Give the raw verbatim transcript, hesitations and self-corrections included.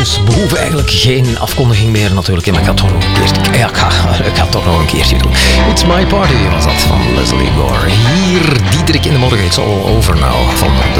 Dus we hoeven eigenlijk geen afkondiging meer natuurlijk. Maar ik ga het toch nog een keertje, ja, ik ga, ik ga het toch nog een keertje doen. It's My Party was dat van Leslie Gore. Hier, Diederik in de morgen. It's all over now van de